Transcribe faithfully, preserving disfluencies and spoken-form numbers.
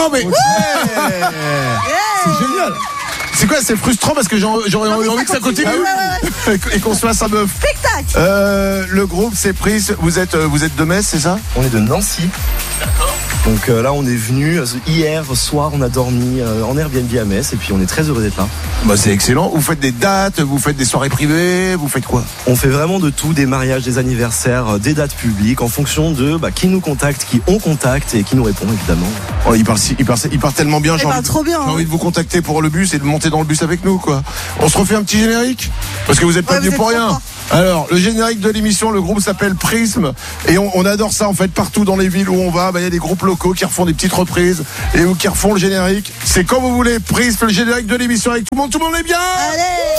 Non mais c'est génial. C'est quoi, c'est frustrant parce que j'aurais Non, mais envie ça que ça continue, continue, ouais, ouais, et qu'on se fasse un bœuf. Spectacle. Euh, le groupe c'est Pris. Vous êtes, vous êtes de Metz, c'est ça? On est de Nancy. D'accord. Donc euh, là, on est venu hier soir, on a dormi euh, en Airbnb à Metz et puis on est très heureux d'être là. Bah c'est excellent. Vous faites des dates, vous faites des soirées privées, vous faites quoi? On fait vraiment de tout, des mariages, des anniversaires, des dates publiques en fonction de bah, qui nous contacte, qui on contacte et qui nous répond évidemment. Oh, il parle, si- il parle, il parle tellement bien. Eh J'ai ben, envie, de- trop bien, j'ai hein. envie de vous contacter pour le bus et de monter dans le bus avec nous, quoi. On se refait un petit générique parce que vous êtes pas Ouais, venus vous pour êtes rien. trop Alors, le générique de l'émission, le groupe s'appelle Prisme et on, on adore ça en fait partout dans les villes où on va. Bah, il y a des groupes locaux qui refont des petites reprises et qui refont le générique. C'est comme vous voulez. Prisme, le générique de l'émission avec tout le monde. Tout le monde est bien. Allez.